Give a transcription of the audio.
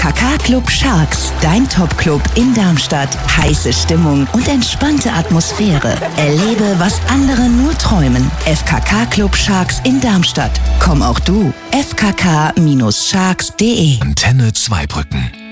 FKK Club Sharks, dein Top-Club in Darmstadt. Heiße Stimmung und entspannte Atmosphäre. Erlebe, was andere nur träumen. FKK Club Sharks in Darmstadt. Komm auch du. fkk-sharks.de. Antenne Zweibrücken.